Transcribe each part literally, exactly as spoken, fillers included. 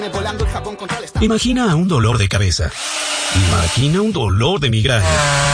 Imagina un dolor de cabeza. Imagina un dolor de migraña.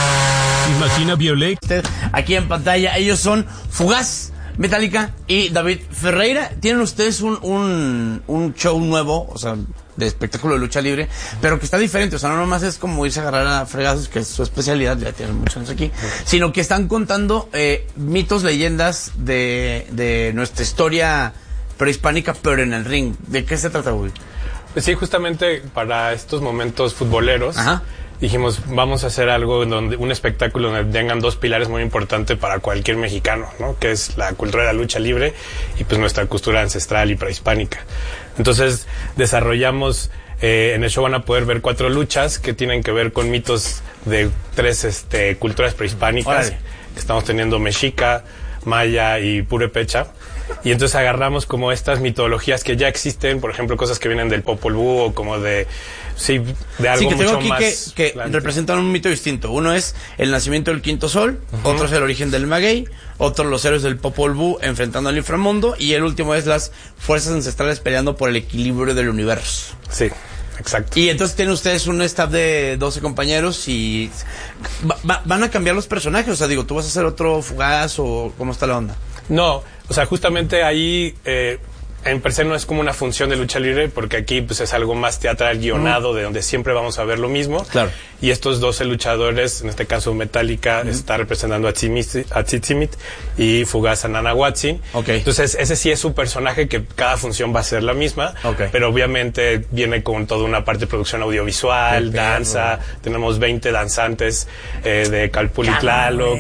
Imagina Violet. Aquí en pantalla, ellos son Fugaz, Metallica y David Ferreira. Tienen ustedes un, un, un show nuevo, o sea, de espectáculo de lucha libre, pero que está diferente. O sea, no nomás es como irse a agarrar a fregazos, que es su especialidad, ya tienen muchos años aquí, sino que están contando eh, mitos, leyendas de, de nuestra historia prehispánica, pero en el ring. ¿De qué se trata, güey? Pues sí, justamente para estos momentos futboleros, ajá, dijimos, vamos a hacer algo donde un espectáculo donde tengan dos pilares muy importantes para cualquier mexicano, ¿no? Que es la cultura de la lucha libre y pues nuestra cultura ancestral y prehispánica. Entonces desarrollamos, eh, en el show van a poder ver cuatro luchas que tienen que ver con mitos de tres este, culturas prehispánicas. Órale. Estamos teniendo mexica, maya y purépecha. Y entonces agarramos como estas mitologías que ya existen, por ejemplo, cosas que vienen del Popol Vuh o como de, sí, de algo sí, que tengo mucho aquí más que, que representan un mito distinto. Uno es el nacimiento del quinto sol, uh-huh, otro es el origen del maguey, otro los héroes del Popol Vuh enfrentando al inframundo, y el último es las fuerzas ancestrales peleando por el equilibrio del universo. Sí, exacto. Y entonces tienen ustedes un staff de doce compañeros y va, va, van a cambiar los personajes. O sea, digo, ¿tú vas a hacer otro Fugaz o cómo está la onda? No, o sea, justamente ahí eh, en per se no es como una función de lucha libre, porque aquí pues es algo más teatral, guionado, uh-huh, de donde siempre vamos a ver lo mismo. Claro. Y estos doce luchadores, en este caso Metallica, uh-huh, está representando a Tzitzimit y Fugaz a Nanahuatzin. Okay. Entonces ese sí es su personaje, que cada función va a ser la misma, okay, pero obviamente viene con toda una parte de producción audiovisual, danza, tenemos veinte danzantes eh, de Calpulitlaloc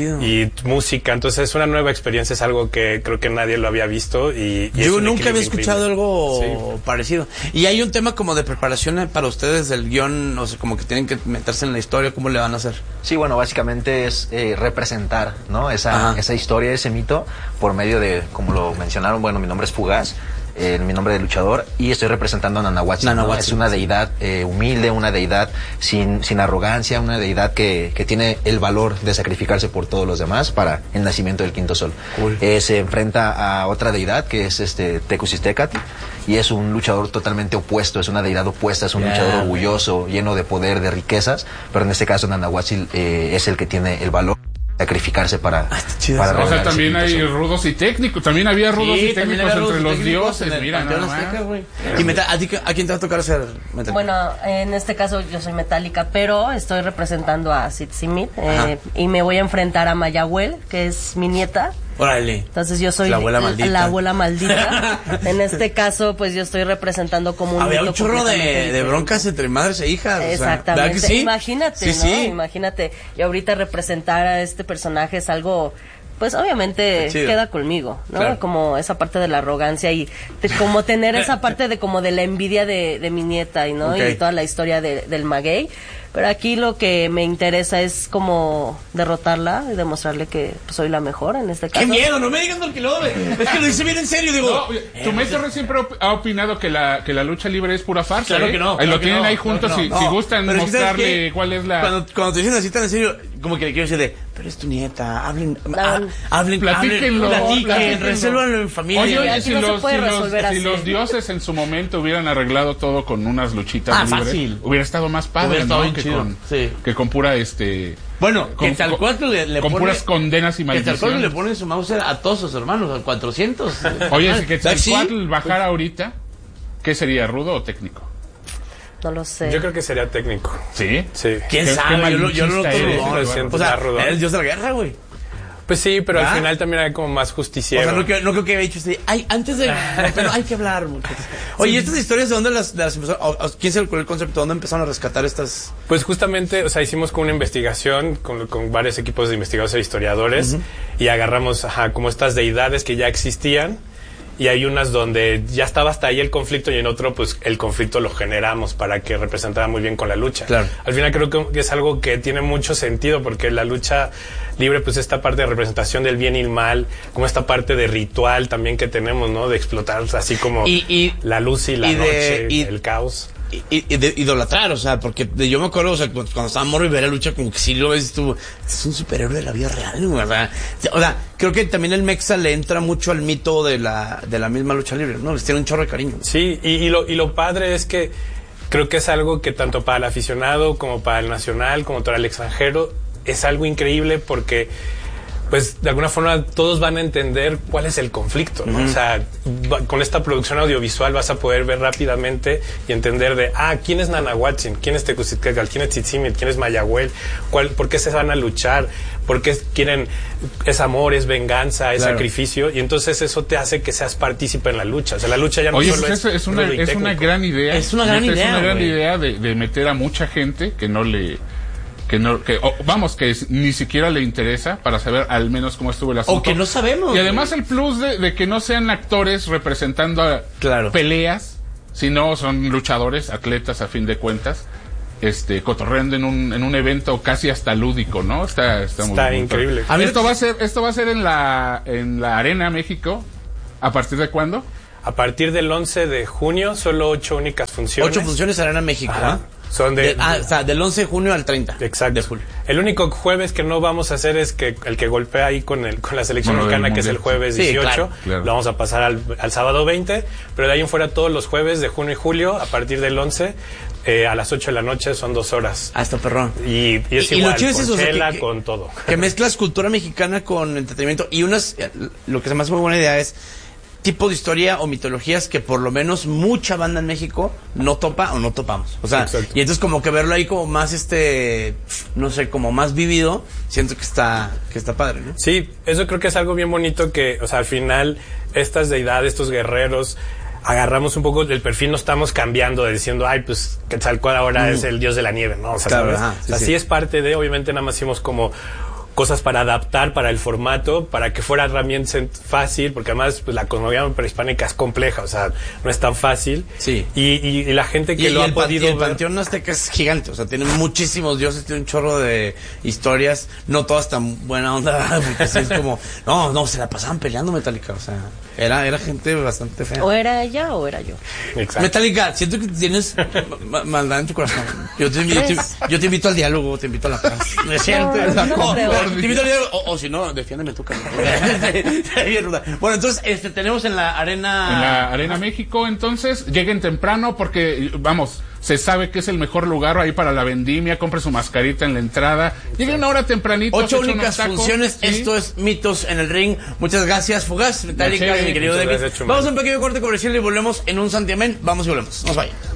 y música. Entonces es una nueva experiencia, es algo que creo que nadie lo había visto y, y yo nunca había escuchado increíble. algo Sí. parecido. Y hay un tema como de preparación para ustedes del guión, o sea, como que tienen que meterse en la historia. ¿Cómo le van a hacer? Sí, bueno, básicamente es eh, representar, ¿no? Esa, esa historia, ese mito, por medio de, como lo mencionaron, bueno, mi nombre es Fugaz, eh, mi nombre de luchador, y estoy representando a Nanahuatzin, ¿no? Es una deidad eh, humilde, una deidad sin, sin arrogancia, una deidad que, que tiene el valor de sacrificarse por todos los demás para el nacimiento del quinto sol. Cool. Eh, se enfrenta a otra deidad que es este Tecusistecatl, y es un luchador totalmente opuesto, es una deidad opuesta, es un yeah, luchador orgulloso, lleno de poder, de riquezas, pero en este caso Nanahuatzin eh, es el que tiene el valor sacrificarse para, ah, para o sea, también hay rudos y técnicos, también había rudos sí, y técnicos rudos entre y los técnicos dioses, mira, nada más. Y meta, ¿a, ti, ¿a quién te va a tocar hacer Metallica? Bueno, en este caso yo soy Metallica, pero estoy representando a Tzitzimit, eh, y me voy a enfrentar a Mayahuel, que es mi nieta. Órale. Entonces yo soy la abuela maldita. La abuela maldita. En este caso, pues yo estoy representando como un había mito un chorro de, de broncas entre madres e hijas. Exactamente. O sea, sí? Imagínate, sí, ¿no? Sí. Imagínate. Y ahorita representar a este personaje es algo, pues obviamente queda conmigo, ¿no? Claro. Como esa parte de la arrogancia y de, como tener esa parte de como de la envidia de, de mi nieta, y no, okay, y toda la historia de, del maguey. Pero aquí lo que me interesa es como derrotarla y demostrarle que pues, soy la mejor en este caso. ¡Qué miedo! No me digas porque lo ve. Es que lo dice bien en serio, digo. No, tu maestro siempre ha opinado que la que la lucha libre es pura farsa. Claro ¿eh? que no. Ahí claro lo tienen no, ahí juntos, claro si, no. si gustan pero mostrarle cuál es la... Cuando, cuando te dicen así tan en serio, como que le quiero decir de, pero es tu nieta, hablen, no. a, hablen, platíquenlo, hablen, platíquenlo, resélvanlo en familia. Oye, oye, si, no los, si, los, si los dioses en su momento hubieran arreglado todo con unas luchitas ah, libres, fácil. hubiera estado más padre, estado ¿no? Que con, sí. que con pura este... Bueno, con, que tal cual le, le con pone, puras condenas y maldiciones. Que tal cual le pone su mouse a todos sus hermanos, a cuatrocientos. Oye, si que tal cual bajara ahorita, ¿qué sería, rudo o técnico? No lo sé. Yo creo que sería técnico. ¿Sí? Sí. ¿Quién sabe? Yo, yo no lo tengo. O sea, era el dios de la guerra, güey. Pues sí, pero ¿Ah? al final también hay como más justiciero. O sea, no, creo, no creo que haya dicho este, ay, antes de... pero hay que hablar, muchachos. Oye, sí. ¿Estas historias de dónde las, de las empezaron? O, o, ¿quién se le ocurrió el concepto? ¿Dónde empezaron a rescatar estas...? Pues justamente, o sea, hicimos como una investigación con, con varios equipos de investigadores e historiadores, uh-huh, y agarramos, ajá, como estas deidades que ya existían, y hay unas donde ya estaba hasta ahí el conflicto, y en otro, pues, el conflicto lo generamos para que representara muy bien con la lucha. Claro. Al final creo que es algo que tiene mucho sentido, porque la lucha libre, pues, esta parte de representación del bien y el mal, como esta parte de ritual también que tenemos, ¿no? De explotar así como y, y, la luz y la y noche, de, y, el caos. idolatrar, o sea, porque yo me acuerdo, o sea, cuando estaba morro y ver la lucha, como que sí lo ves, tú, es un superhéroe de la vida real, o sea, o sea, creo que también el Mexa le entra mucho al mito de la, de la misma lucha libre, ¿no? Les tiene un chorro de cariño. Sí, y, y lo, y lo padre es que creo que es algo que tanto para el aficionado, como para el nacional, como para el extranjero, es algo increíble porque pues de alguna forma todos van a entender cuál es el conflicto, ¿no? Uh-huh. O sea, va, con esta producción audiovisual vas a poder ver rápidamente y entender de, ah, ¿quién es Nanahuatzin? ¿Quién es Tecuztitlan? ¿Quién es Tzitzimit? ¿Quién es Mayahuel? ¿Cuál, ¿Por qué se van a luchar? ¿Por qué quieren, es amor, es venganza, es claro. sacrificio? Y entonces eso te hace que seas partícipe en la lucha. O sea, la lucha ya no Oye, solo es, es, es, una, es una gran idea. Es una gran es idea. Es una gran wey. idea de, de meter a mucha gente que no le... que no que oh, vamos que es, ni siquiera le interesa para saber al menos cómo estuvo el asunto o que no sabemos y además el plus de, de que no sean actores representando a claro. peleas, sino son luchadores, atletas a fin de cuentas, este cotorreando en un en un evento casi hasta lúdico, ¿no? Está está, está muy, increíble. Muy esto va a ser esto va a ser en la en la Arena México. ¿A partir de cuándo? A partir del once de junio, solo ocho únicas funciones. Ocho funciones Arena México, ¿ah? ¿eh? Son de, de, ah, o sea, del once de junio al treinta. Exacto. De julio. El único jueves que no vamos a hacer es que el que golpea ahí con el con la selección bueno, mexicana, que es el jueves dieciocho, sí, claro, claro. Lo vamos a pasar al, al sábado veinte, pero de ahí en fuera todos los jueves de junio y julio, a partir del once, eh, a las ocho de la noche, son dos horas. Ah, está perrón. Y, y es y, igual, y lo con es eso, chela, o sea, que, con todo. Que mezclas cultura mexicana con entretenimiento, y unas, lo que se me hace muy buena idea es tipo de historia o mitologías que por lo menos mucha banda en México no topa o no topamos. O sea, exacto. Y entonces como que verlo ahí como más este, no sé, como más vivido, siento que está que está padre, ¿no? Sí, eso creo que es algo bien bonito que, o sea, al final estas deidades, estos guerreros, agarramos un poco el perfil, no estamos cambiando de diciendo, ay, pues Quetzalcóatl ahora mm. es el dios de la nieve, ¿no? O sea, claro, ¿sabes? Ajá, sí, o sea, sí. sí es parte de, obviamente nada más hicimos como cosas para adaptar para el formato, para que fuera también fácil, porque además pues, la cosmovía prehispánica es compleja, o sea, no es tan fácil. Sí. Y, y, y la gente que y, lo y ha el podido y el ver... panteón azteca es gigante, o sea, tiene muchísimos dioses, tiene un chorro de historias, no todas tan buena onda, porque sí es como, no, no, se la pasaban peleando Metallica, o sea, era, era gente bastante fea. O era ella o era yo. Exacto. Metallica, siento que tienes ma maldad en tu corazón. Yo te, yo, te, yo te invito al diálogo, te invito a la paz. Me siento. No, no, no, te invito al diálogo, o, o si no, defiéndeme tú, cabrón. Bueno, entonces, este, tenemos en la Arena... En la Arena México, entonces, lleguen temprano porque, vamos, se sabe que es el mejor lugar ahí para la vendimia, compre su mascarita en la entrada, lleguen una hora tempranito. Ocho únicas funciones, ¿sí? Esto es Mitos en el Ring. Muchas gracias, Fugaz, Metallica, mi querido David. Vamos a un pequeño corte comercial y volvemos en un santiamén. Vamos y volvemos. Nos vayan.